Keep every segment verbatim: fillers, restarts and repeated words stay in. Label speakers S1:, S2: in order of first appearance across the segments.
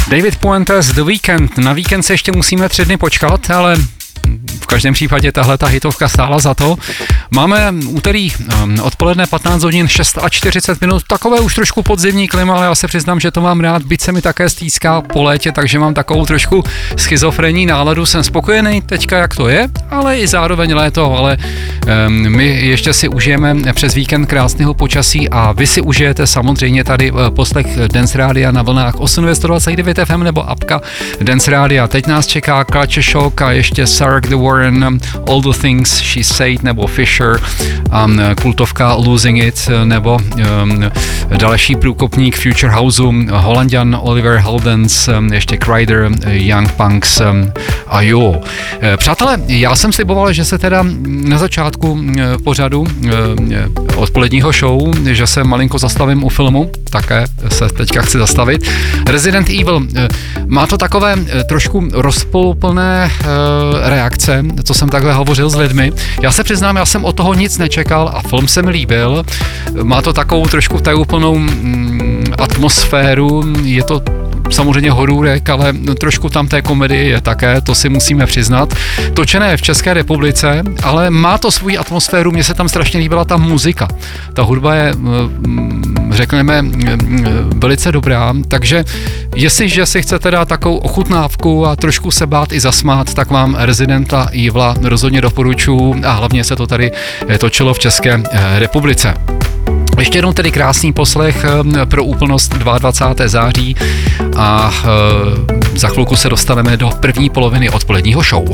S1: David Puentes, The Weeknd. Na víkend se ještě musíme tři dny počkat, ale v každém případě tahle ta hitovka stála za to. Máme úterý um, odpoledne patnáct hodin čtyřicet šest minut, takové už trošku podzimní klima, ale já se přiznám, že to mám rád, byť se mi také stýská po létě, takže mám takovou trošku schizofrenní náladu, jsem spokojený teďka, jak to je, ale i zároveň léto, ale um, my ještě si užijeme přes víkend krásného počasí a vy si užijete samozřejmě tady uh, poslech Dance Rádia na vlnách osm sto dvacet devět F M nebo apka Dance Rádia. Teď nás čeká Culture Shock a ještě Sarah the Warren, um, All the Things She Said nebo Fisher, um, kultovka Losing It nebo um, další průkopník Future Houseu, Holanďan Oliver Heldens, um, ještě Kryder, Young Punks um, a jo. Přátelé, já jsem sliboval, že se teda na začátku pořadu odpoledního show, že se malinko zastavím u filmu, také se teďka chci zastavit. Resident Evil, má to takové trošku rozpoluplné reakce, co jsem takhle hovořil s lidmi. Já se přiznám, já jsem od toho nic nečekal a film se mi líbil. Má to takovou trošku tajuplnou mm, atmosféru, je to samozřejmě horůrek, ale trošku tam té komedie je také, to si musíme přiznat. Točené v České republice, ale má to svou atmosféru, mně se tam strašně líbila ta muzika. Ta hudba je, řekneme, velice dobrá, takže jestliže si chcete dát takovou ochutnávku a trošku se bát i zasmát, tak vám Residenta Evila rozhodně doporučuji a hlavně se to tady točilo v České republice. Ještě jednou tedy krásný poslech pro úplnost dvacátého druhého září a e, za chvilku se dostaneme do první poloviny odpoledního show.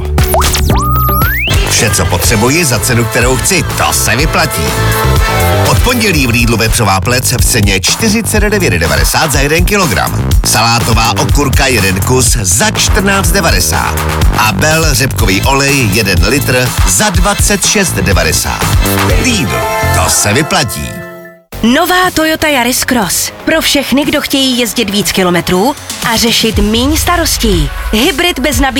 S2: Vše, co potřebuji za cenu, kterou chci, to se vyplatí. Od pondělí v Lidlu vepřová plec v ceně čtyřicet devět devadesát za jeden kilogram. Salátová okurka jeden kus za čtrnáct devadesát. A Bell řepkový olej jeden litr za dvacet šest devadesát. Lidl, to se vyplatí.
S3: Nová Toyota Yaris Cross. Pro všechny, kdo chtějí jezdit víc kilometrů a řešit míň starostí. Hybrid bez nabíjení.